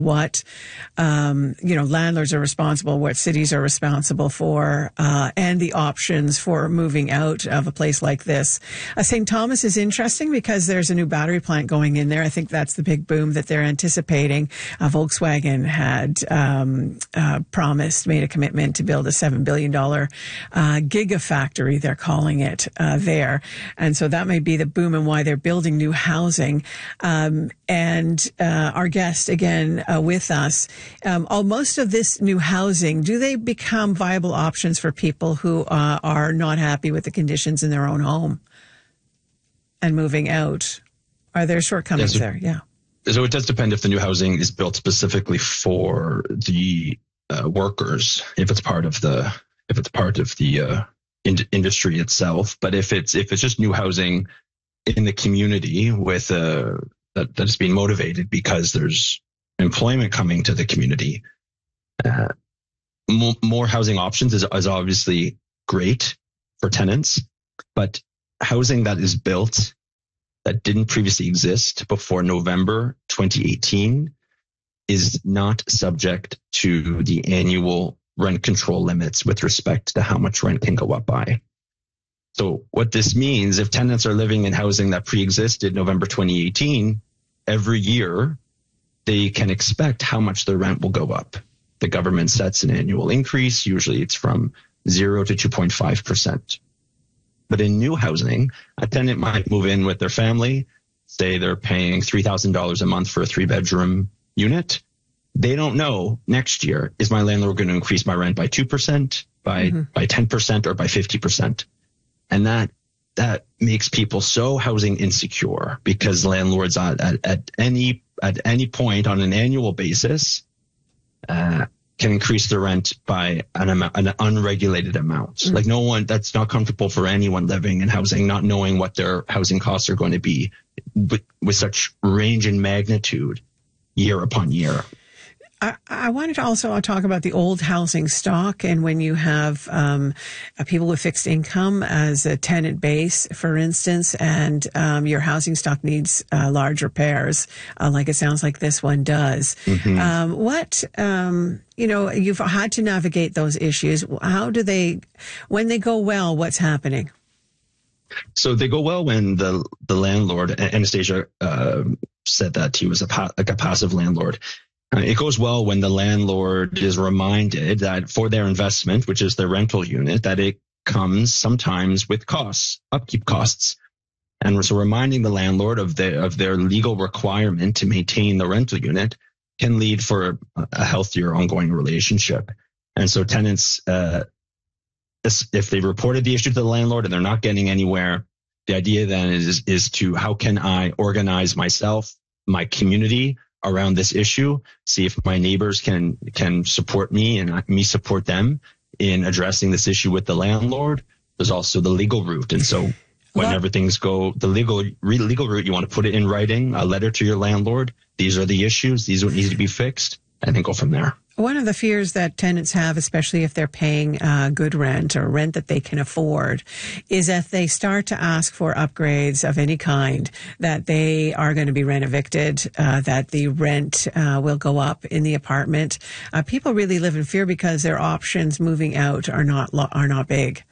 what, landlords are responsible, what cities are responsible for, and the options for moving out of a place like this. St. Thomas is interesting because there's a new battery plant going in there. I think that's the big boom that they're anticipating. Volkswagen had made a commitment to build a $7 billion gigafactory, they're calling it, there. And so that may be the boom and why they're building new housing. And our guest, again, with us, most of this new housing, do they become viable options for people who are not happy with the conditions in their own home and moving out? Are there shortcomings there? Yeah. So it does depend if the new housing is built specifically for the workers, if it's part of the industry itself. But if it's just new housing in the community with that is being motivated because there's employment coming to the community, more housing options is obviously great for tenants, but housing that is built that didn't previously exist before November 2018 is not subject to the annual rent control limits with respect to how much rent can go up by. So what this means, if tenants are living in housing that pre-existed November 2018, every year they can expect how much their rent will go up. The government sets an annual increase. Usually it's from 0 to 2.5%. But in new housing, a tenant might move in with their family, say they're paying $3,000 a month for a 3-bedroom unit. They don't know next year, is my landlord going to increase my rent by 2%, by 10%, or by 50%? And that makes people so housing insecure because landlords at any point on an annual basis can increase the rent by an unregulated amount. Like that's not comfortable for anyone living in housing, not knowing what their housing costs are going to be with such range and magnitude year upon year. I wanted to also talk about the old housing stock, and when you have people with fixed income as a tenant base, for instance, and your housing stock needs large repairs, like it sounds like this one does. You've had to navigate those issues. When they go well, what's happening? So they go well when the landlord, Anastasia said that he was a passive landlord. It goes well when the landlord is reminded that for their investment, which is their rental unit, that it comes sometimes with costs, upkeep costs. And so reminding the landlord of their legal requirement to maintain the rental unit can lead for a healthier ongoing relationship. And so tenants, if they reported the issue to the landlord and they're not getting anywhere, the idea then is to how can I organize myself, my community around this issue, see if my neighbors can support me and me support them in addressing this issue with the landlord. There's also the legal route. And so whenever things go the legal route, you want to put it in writing, a letter to your landlord. These are the issues. These are what needs to be fixed, and then go from there. One of the fears that tenants have, especially if they're paying good rent or rent that they can afford, is if they start to ask for upgrades of any kind, that they are going to be rent evicted, that the rent will go up in the apartment. People really live in fear because their options moving out are not big.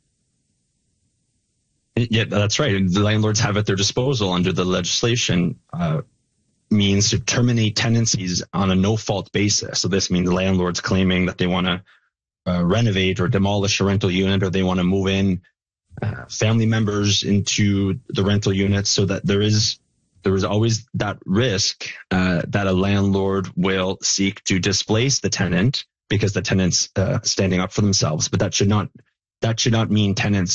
Yeah, that's right. The landlords have at their disposal under the legislation means to terminate tenancies on a no-fault basis. So this means the landlord's claiming that they want to renovate or demolish a rental unit, or they want to move in family members into the rental unit, so that there is always that risk that a landlord will seek to displace the tenant because the tenant's standing up for themselves. But that should not mean tenants